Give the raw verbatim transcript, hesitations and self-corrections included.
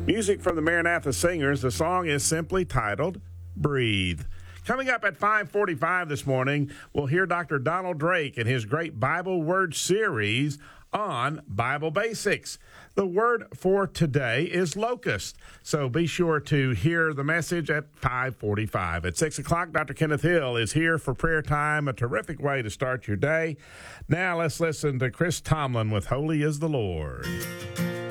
Music from the Maranatha Singers. The song is simply titled Breathe. Coming up at five forty-five this morning, we'll hear Doctor Donald Drake and his great Bible Word series on Bible Basics. The word for today is locust, so be sure to hear the message at five forty-five. At six o'clock, Doctor Kenneth Hill is here for prayer time, a terrific way to start your day. Now let's listen to Chris Tomlin with Holy is the Lord.